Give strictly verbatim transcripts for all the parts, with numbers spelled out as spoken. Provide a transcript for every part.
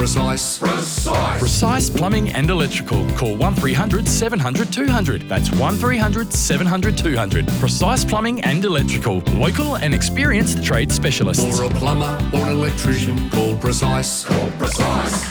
Precise. Precise. Precise Plumbing and Electrical. Call one three hundred seven hundred two hundred. That's one three hundred seven hundred two hundred. Precise Plumbing and Electrical. Local and experienced trade specialists. For a plumber or an electrician, call Precise. Call Precise.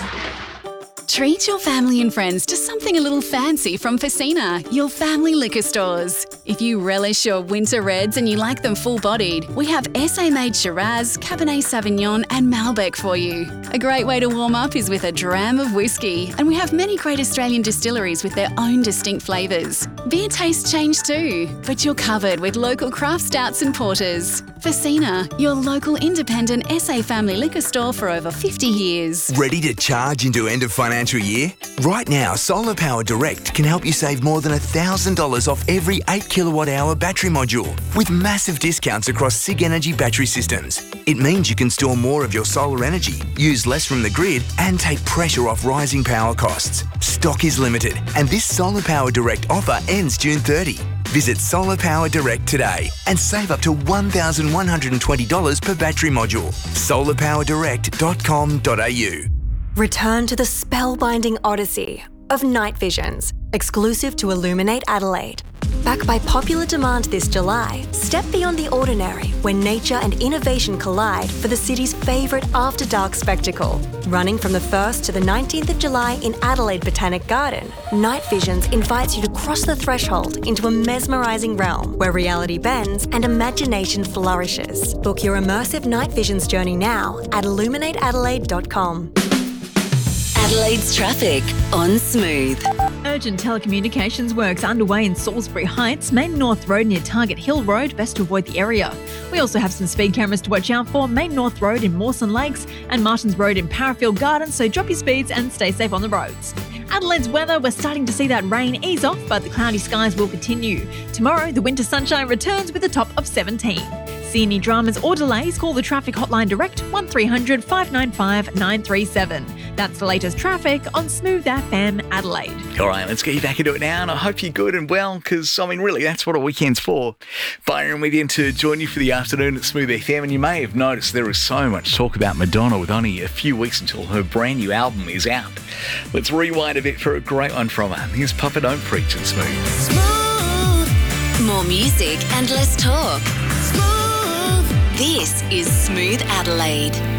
Treat your family and friends to something a little fancy from Facina, your family liquor stores. If you relish your winter reds and you like them full-bodied, we have S A-made Shiraz, Cabernet Sauvignon and Malbec for you. A great way to warm up is with a dram of whiskey, and we have many great Australian distilleries with their own distinct flavours. Beer tastes change too, but you're covered with local craft stouts and porters. Facina, your local independent S A family liquor store for over fifty years. Ready to charge into end of financial year? Right now, Solar Power Direct can help you save more than one thousand dollars off every eight kilowatt hour battery module with massive discounts across SIG Energy battery systems. It means you can store more of your solar energy, use less from the grid and take pressure off rising power costs. Stock is limited and this Solar Power Direct offer ends June thirtieth. Visit Solar Power Direct today and save up to one thousand one hundred twenty dollars per battery module. solar power direct dot com dot a u. Return to the spellbinding odyssey of Night Visions, exclusive to Illuminate Adelaide. Back by popular demand this July, step beyond the ordinary when nature and innovation collide for the city's favourite after-dark spectacle. Running from the first to the nineteenth of July in Adelaide Botanic Garden, Night Visions invites you to cross the threshold into a mesmerising realm where reality bends and imagination flourishes. Book your immersive Night Visions journey now at illuminate adelaide dot com. Adelaide's traffic on Smooth. Urgent telecommunications works underway in Salisbury Heights, Main North Road near Target Hill Road, best to avoid the area. We also have some speed cameras to watch out for, Main North Road in Mawson Lakes and Martins Road in Parafield Gardens, so drop your speeds and stay safe on the roads. Adelaide's weather, we're starting to see that rain ease off, but the cloudy skies will continue. Tomorrow, the winter sunshine returns with a top of seventeen. See any dramas or delays, call the traffic hotline direct one three hundred five nine five nine three seven. That's the latest traffic on Smooth F M Adelaide. All right, let's get you back into it now, and I hope you're good and well, because, I mean, really, that's what a weekend's for. Byron with you to join you for the afternoon at Smooth F M, and you may have noticed there is so much talk about Madonna with only a few weeks until her brand new album is out. Let's rewind a bit for a great one from her. Here's Papa Don't Preach and Smooth. Smooth. More music and less talk. Smooth. This is Smooth Adelaide.